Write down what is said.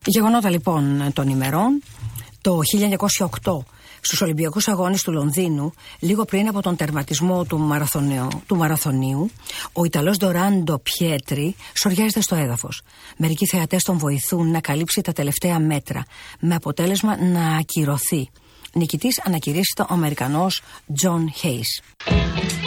Γεγονότα λοιπόν των ημερών. Το 1908, στους Ολυμπιακούς Αγώνες του Λονδίνου, λίγο πριν από τον τερματισμό του μαραθωνίου, ο Ιταλός Ντοράντο Πιέτρι σοριάζεται στο έδαφος. Μερικοί θεατές τον βοηθούν να καλύψει τα τελευταία μέτρα, με αποτέλεσμα να ακυρωθεί. Νικητής ανακηρύσσεται ο Αμερικανός Τζον Χέις.